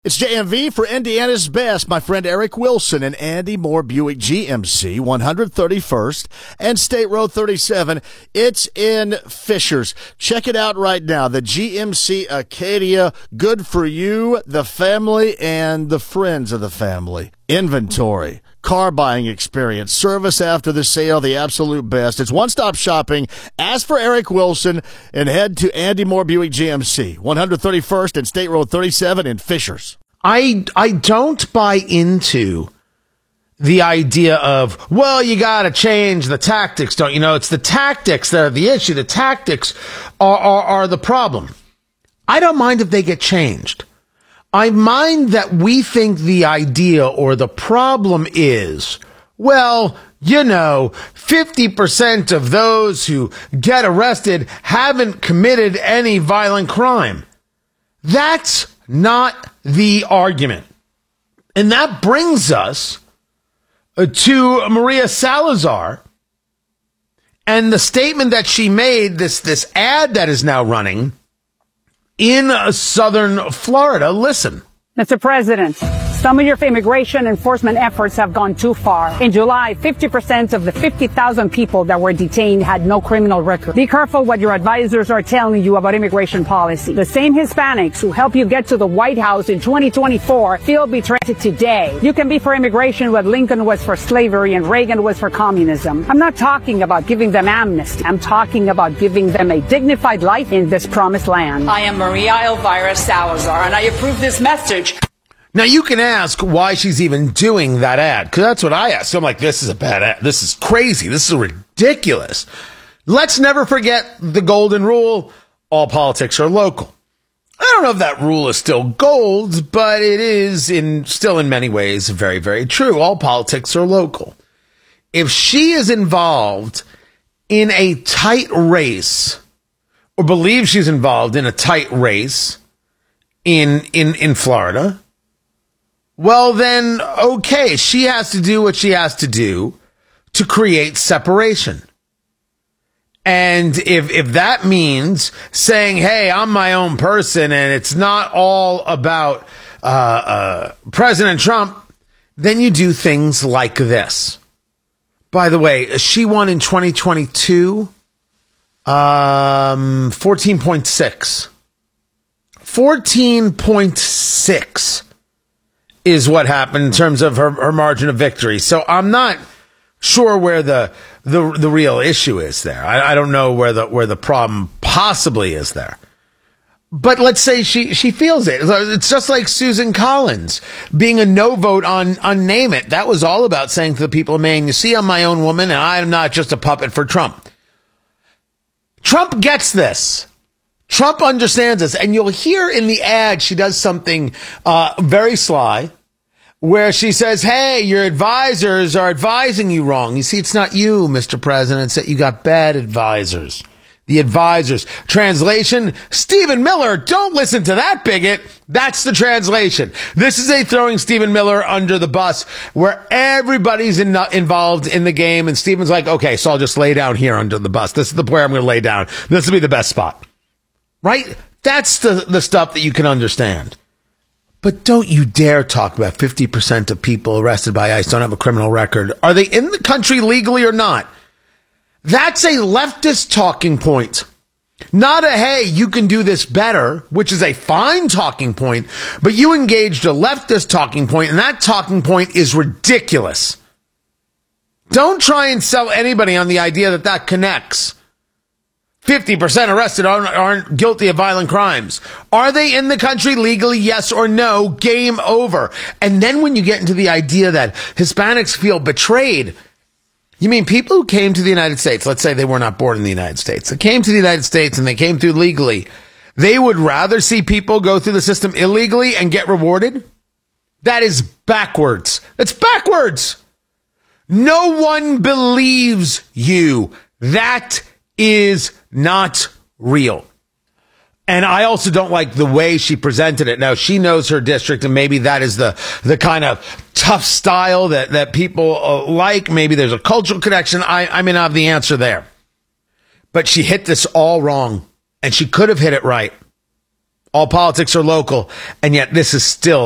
It's JMV for Indiana's Best. My friend Eric Wilson and Andy Moore Buick GMC, 131st and State Road 37. It's in Fishers. Check it out right now. The GMC Acadia, good for you, the family, and the friends of the family. Inventory, car buying experience, service after the sale, the absolute best. It's one-stop shopping. Ask for Eric Wilson and head to Andy Moore Buick GMC, 131st and State Road 37 in Fishers. I don't buy into the idea of, well, you got to change the tactics, don't you know? It's the tactics that are the issue. The tactics are the problem. I don't mind if they get changed. I mind that we think the idea or the problem is, well, you know, 50% of those who get arrested haven't committed any violent crime. That's not the argument. And that brings us to Maria Salazar and the statement that she made, this ad that is now running in southern Florida. Listen. Mr. President, some of your immigration enforcement efforts have gone too far. In July, 50% of the 50,000 people that were detained had no criminal record. Be careful what your advisors are telling you about immigration policy. The same Hispanics who help you get to the White House in 2024 feel betrayed today. You can be for immigration what Lincoln was for slavery and Reagan was for communism. I'm not talking about giving them amnesty. I'm talking about giving them a dignified life in this promised land. I am Maria Elvira Salazar, and I approve this message. Now, you can ask why she's even doing that ad, because that's what I asked. So I'm like, this is a bad ad. This is crazy. This is ridiculous. Let's never forget the golden rule. All politics are local. I don't know if that rule is still gold, but it is still in many ways very, very true. All politics are local. If she is involved in a tight race, or believes she's involved in a tight race in Florida, well, then, okay, she has to do what she has to do to create separation. And if that means saying, hey, I'm my own person and it's not all about President Trump, then you do things like this. By the way, she won in 2022, 14.6. 14.6. is what happened in terms of her margin of victory. So I'm not sure where the real issue is there. I don't know where the problem possibly is there. But let's say she feels it. It's just like Susan Collins being a no vote on Name It. That was all about saying to the people of Maine, you see, I'm my own woman and I'm not just a puppet for Trump. Trump gets this. Trump understands this. And you'll hear in the ad, she does something very sly, where she says, hey, your advisors are advising you wrong. You see, it's not you, Mr. President. It's that you got bad advisors. The advisors. Translation, Stephen Miller, don't listen to that bigot. That's the translation. This is a throwing Stephen Miller under the bus where everybody's involved in the game. And Stephen's like, okay, so I'll just lay down here under the bus. This is the where I'm going to lay down. This will be the best spot. Right? That's the stuff that you can understand. But don't you dare talk about 50% of people arrested by ICE don't have a criminal record. Are they in the country legally or not? That's a leftist talking point. Not a, hey, you can do this better, which is a fine talking point, but you engaged a leftist talking point, and that talking point is ridiculous. Don't try and sell anybody on the idea that that connects. 50% arrested aren't guilty of violent crimes. Are they in the country legally? Yes or no? Game over. And then when you get into the idea that Hispanics feel betrayed, you mean people who came to the United States, let's say they were not born in the United States, they came to the United States and they came through legally, they would rather see people go through the system illegally and get rewarded? That is backwards. It's backwards. No one believes you. That is not real. And I also don't like the way she presented it. Now, she knows her district, and maybe that is the kind of tough style that people like. Maybe there's a cultural connection. I may not have the answer there. But she hit this all wrong, and she could have hit it right. All politics are local, and yet this is still